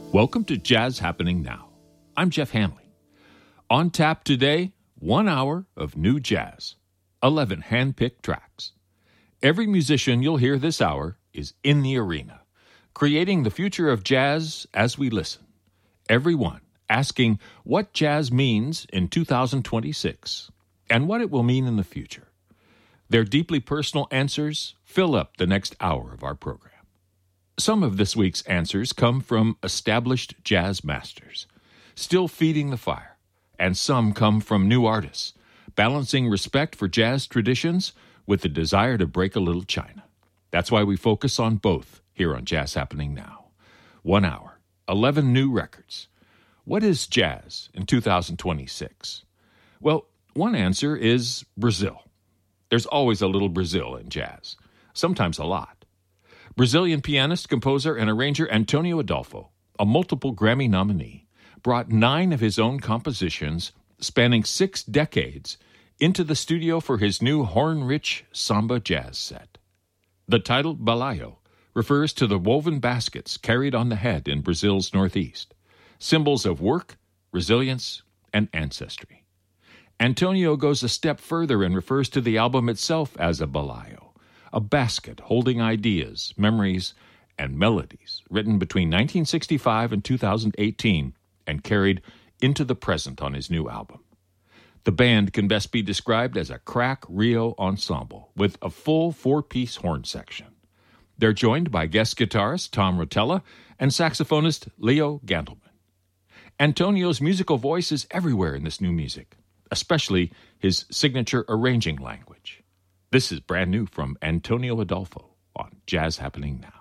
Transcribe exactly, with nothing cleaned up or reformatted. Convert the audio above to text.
Welcome to Jazz Happening Now. I'm Jeff Hanley. On tap today, one hour of new jazz, eleven hand-picked tracks. Every musician you'll hear this hour is in the arena, creating the future of jazz as we listen. Everyone asking what jazz means in two thousand twenty-six and what it will mean in the future. Their deeply personal answers fill up the next hour of our program. Some of this week's answers come from established jazz masters, still feeding the fire, and some come from new artists, balancing respect for jazz traditions with the desire to break a little China. That's why we focus on both here on Jazz Happening Now. One hour, eleven new records. What is jazz in two thousand twenty-six? Well, one answer is Brazil. There's always a little Brazil in jazz, sometimes a lot. Brazilian pianist, composer, and arranger Antonio Adolfo, a multiple Grammy nominee, brought nine of his own compositions spanning six decades into the studio for his new horn-rich samba jazz set. The title Balaio refers to the woven baskets carried on the head in Brazil's northeast, symbols of work, resilience, and ancestry. Antonio goes a step further and refers to the album itself as a balaio, a basket holding ideas, memories, and melodies written between nineteen sixty-five and two thousand eighteen and carried into the present on his new album. The band can best be described as a crack Rio ensemble with a full four-piece horn section. They're joined by guest guitarist Tom Rotella and saxophonist Leo Gantelman. Antonio's musical voice is everywhere in this new music, especially his signature arranging language. This is brand new from Antonio Adolfo on Jazz Happening Now.